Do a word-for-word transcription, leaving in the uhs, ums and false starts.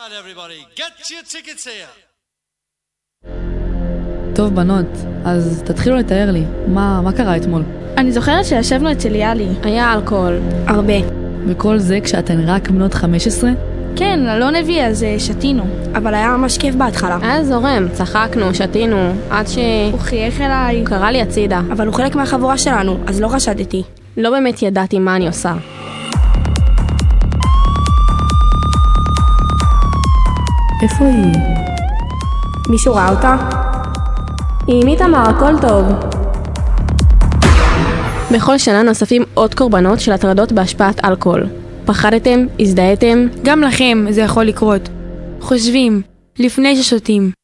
Everybody, get your tickets here. טוב בנות, אז תתחילו לתאר לי, מה, מה קרה אתמול? אני זוכרת שישבנו אצל יאלי. היה אלכוהול. הרבה. וכל זה כשאתן רק בנות חמש עשרה? כן, אלון הביא, אז שתינו. אבל היה ממש כיף בהתחלה. היה זורם, צחקנו, שתינו, עד ש... הוא חייך אליי. הוא קרא לי הצידה. אבל הוא חלק מהחבורה שלנו, אז לא חשדתי. לא באמת ידעתי מה אני עושה. איפה היא? מישהו ראה אותה? עם איתמר, הכל טוב. בכל שנה נוספים עוד קורבנות של הטרדות בהשפעת אלכוהול. פחדתם? הזדהיתם? גם לכם זה יכול לקרות. חושבים, לפני ששותים.